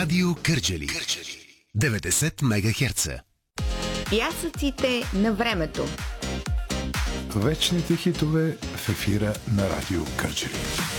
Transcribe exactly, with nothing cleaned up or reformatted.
Радио Кърджали. деветдесет мегахерца. Пясъците на времето. Вечните хитове в ефира на Радио Кърджали.